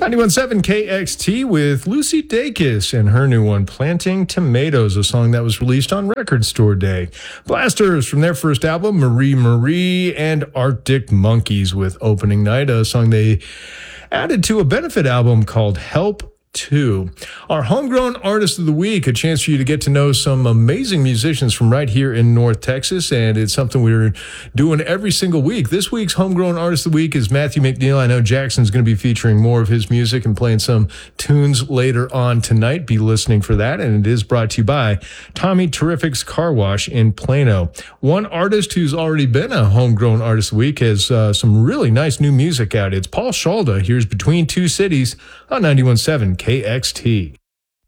91.7 KXT with Lucy Dacus and her new one, Planting Tomatoes, a song that was released on Record Store Day. Blasters from their first album, Marie Marie, and Arctic Monkeys with Opening Night, a song they added to a benefit album called Help 2. Our Homegrown Artist of the Week, a chance for you to get to know some amazing musicians from right here in North Texas, and it's something we're doing every single week. This week's Homegrown Artist of the Week is Matthew McNeil. I know Jackson's going to be featuring more of his music and playing some tunes later on tonight. Be listening for that, and it is brought to you by Tommy Terrific's Car Wash in Plano. One artist who's already been a Homegrown Artist of the Week has some really nice new music out. It's Paul Shalda. Here's Between Two Cities on 91.7 KXT.